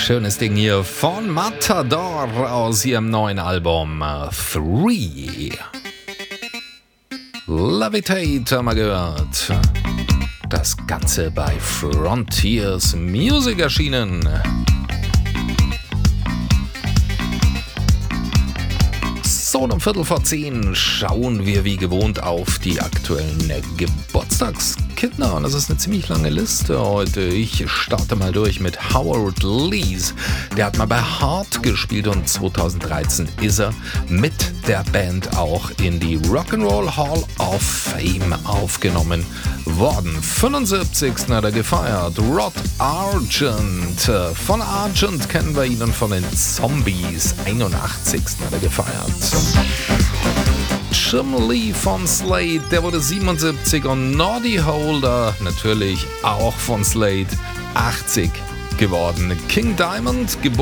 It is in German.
Schönes Ding hier von Matador aus ihrem neuen Album 3. Levitate haben wir gehört. Das Ganze bei Frontiers Music erschienen. So, um 9:45 schauen wir wie gewohnt auf die aktuellen Geburtstagskinder. Und das ist eine ziemlich lange Liste heute. Ich starte mal durch mit Howard Lees. Der hat mal bei Heart gespielt und 2013 ist er mit der Band auch in die Rock'n'Roll Hall of Fame aufgenommen worden. 75. hat er gefeiert. Rod Argent. Von Argent kennen wir ihn und von den Zombies. 81. hat er gefeiert. Jim Lee von Slade, der wurde 77 und Noddy Holder, natürlich auch von Slade, 80 geworden. King Diamond, geboren